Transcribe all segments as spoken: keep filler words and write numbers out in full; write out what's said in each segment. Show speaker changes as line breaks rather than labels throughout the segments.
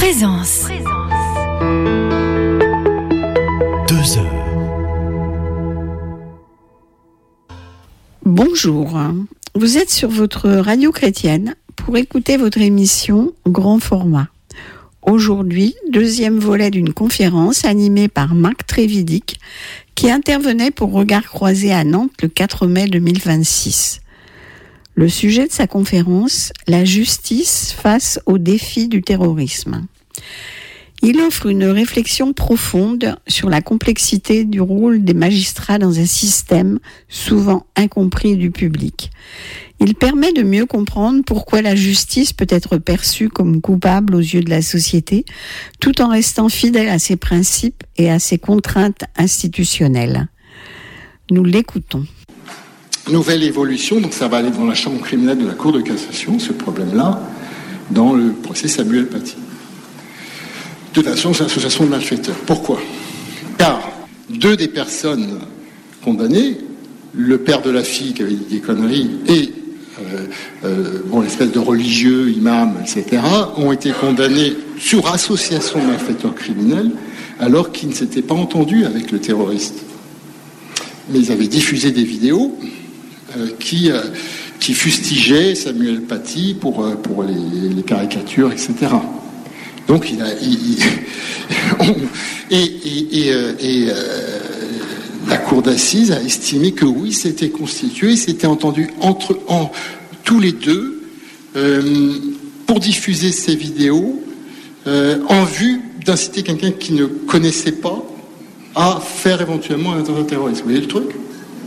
Présence.
Deux heures.
Bonjour, vous êtes sur votre radio chrétienne pour écouter votre émission Grand Format. Aujourd'hui, deuxième volet d'une conférence animée par Marc Trévidic qui intervenait pour Regard Croisé à Nantes le quatre mai deux mille vingt-six. Le sujet de sa conférence, la justice face aux défis du terrorisme. Il offre une réflexion profonde sur la complexité du rôle des magistrats dans un système souvent incompris du public. Il permet de mieux comprendre pourquoi la justice peut être perçue comme coupable aux yeux de la société, tout en restant fidèle à ses principes et à ses contraintes institutionnelles. Nous l'écoutons.
Nouvelle évolution, donc ça va aller dans la chambre criminelle de la Cour de cassation, ce problème-là, dans le procès Samuel Paty. De toute façon, c'est l'association de malfaiteurs. Pourquoi ? Car deux des personnes condamnées, le père de la fille qui avait dit des conneries et euh, euh, bon, l'espèce de religieux, imam, et cetera, ont été condamnés sur association de malfaiteurs criminels alors qu'ils ne s'étaient pas entendus avec le terroriste. Mais ils avaient diffusé des vidéos euh, qui, euh, qui fustigeaient Samuel Paty pour, euh, pour les, les caricatures, et cetera. Donc il a, il, il, on, et, et, et, euh, et euh, la cour d'assises a estimé que oui, c'était constitué, c'était entendu entre en, tous les deux euh, pour diffuser ces vidéos euh, en vue d'inciter quelqu'un qui ne connaissait pas à faire éventuellement un attentat terroriste. Vous voyez le truc ?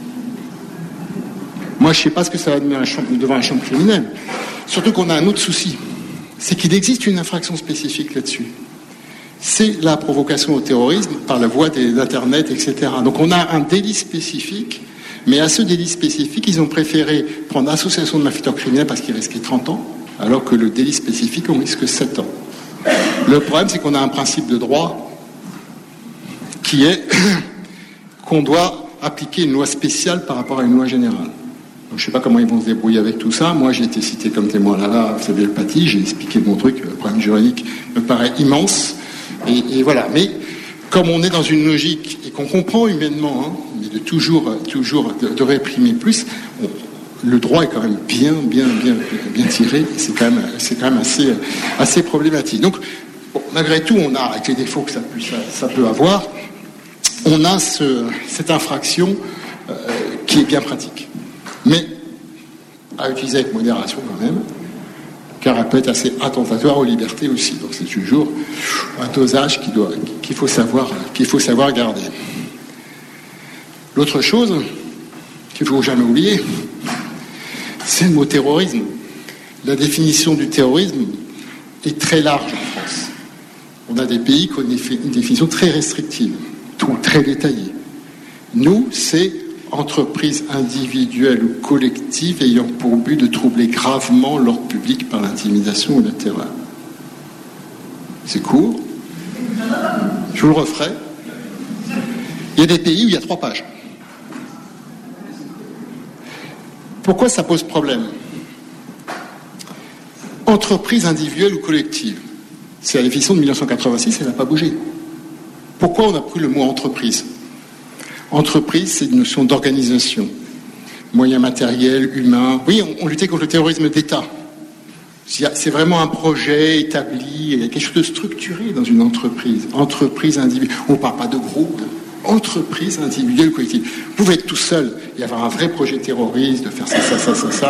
Moi, je ne sais pas ce que ça va devenir devant la chambre criminelle. Surtout qu'on a un autre souci. C'est qu'il existe une infraction spécifique là-dessus. C'est la provocation au terrorisme par la voie d'Internet, et cetera. Donc on a un délit spécifique, mais à ce délit spécifique, ils ont préféré prendre association de malfaiteurs criminels parce qu'il risquait trente ans, alors que le délit spécifique, on risque sept ans. Le problème, c'est qu'on a un principe de droit qui est qu'on doit appliquer une loi spéciale par rapport à une loi générale. Donc, je ne sais pas comment ils vont se débrouiller avec tout ça. Moi, j'ai été cité comme témoin là-là, Samuel Paty, j'ai expliqué mon truc, le problème juridique me paraît immense. Et, et voilà. Mais comme on est dans une logique et qu'on comprend humainement, hein, mais de toujours, toujours de, de réprimer plus, on, le droit est quand même bien, bien, bien, bien tiré. Et c'est quand même, c'est quand même assez, assez problématique. Donc, bon, malgré tout, on a, avec les défauts que ça peut, ça, ça peut avoir, on a ce, cette infraction euh, qui est bien pratique. Mais à utiliser avec modération quand même, car elle peut être assez attentatoire aux libertés aussi. Donc c'est toujours un dosage qu'il doit, qu'il faut savoir, qu'il faut savoir garder. L'autre chose qu'il ne faut jamais oublier, c'est le mot terrorisme. La définition du terrorisme est très large en France. On a des pays qui ont une définition très restrictive, très détaillée. Nous, c'est entreprises individuelles ou collectives ayant pour but de troubler gravement l'ordre public par l'intimidation ou la terreur. C'est court. Je vous le referai. Il y a des pays où il y a trois pages. Pourquoi ça pose problème ? Entreprise individuelle ou collective. C'est la définition de mille neuf cent quatre-vingt-six, elle n'a pas bougé. Pourquoi on a pris le mot entreprise ? Entreprise, c'est une notion d'organisation, moyens matériels, humains. Oui, on, on luttait contre le terrorisme d'État. C'est vraiment un projet établi, il y a quelque chose de structuré dans une entreprise. Entreprise individuelle. On ne parle pas de groupe. Entreprise individuelle ou collective. Vous pouvez être tout seul et avoir un vrai projet terroriste, de faire ça, ça, ça, ça, ça.